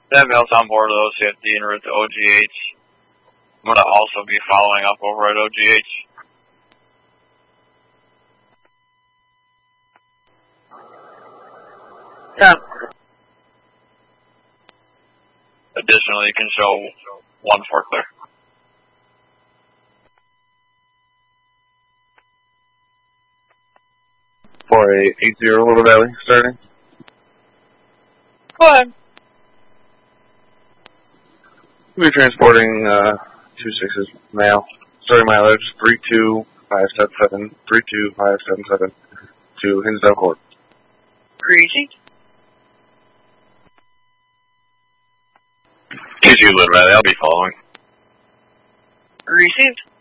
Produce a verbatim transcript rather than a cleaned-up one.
That mail's on board of O C F D en route to O G H. I'm going to also be following up over at O G H. Yeah. Additionally, you can show one for clear. four eight eight zero Little Valley, starting. Go ahead. We're transporting uh, two sixes mail. Starting mileage three two five seven seven, three two five seven seven to Hinsdale Court. Greasy. T two Little Valley, I'll be following. Received.